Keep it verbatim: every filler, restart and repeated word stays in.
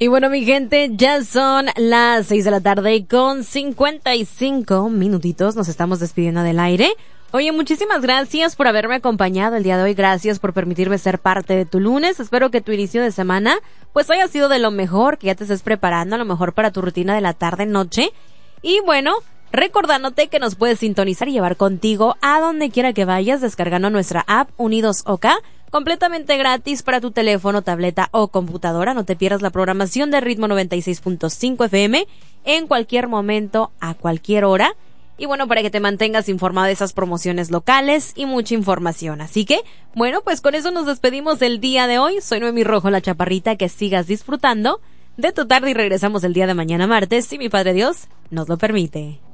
Y bueno, mi gente, ya son las seis de la tarde con cincuenta y cinco minutitos. Nos estamos despidiendo del aire. Oye, muchísimas gracias por haberme acompañado el día de hoy. Gracias por permitirme ser parte de tu lunes. Espero que tu inicio de semana pues haya sido de lo mejor, que ya te estés preparando a lo mejor para tu rutina de la tarde-noche. Y bueno, recordándote que nos puedes sintonizar y llevar contigo a donde quiera que vayas descargando nuestra app Unidos OK, completamente gratis para tu teléfono, tableta o computadora. No te pierdas la programación de Ritmo noventa y seis punto cinco F M en cualquier momento, a cualquier hora. Y bueno, para que te mantengas informado de esas promociones locales y mucha información. Así que, bueno, pues con eso nos despedimos el día de hoy. Soy Noemi Rojo, la chaparrita. Que sigas disfrutando de tu tarde y regresamos el día de mañana martes, si mi Padre Dios nos lo permite.